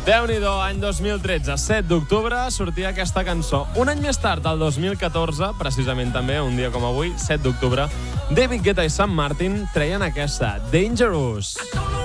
Déu-n'hi-do, any 2013, 7 d'octubre, sortia aquesta cançó. Un any més tard, el 2014, precisament també, un dia com avui, 7 d'octubre, David Guetta i Sam Martin treien aquesta, Dangerous.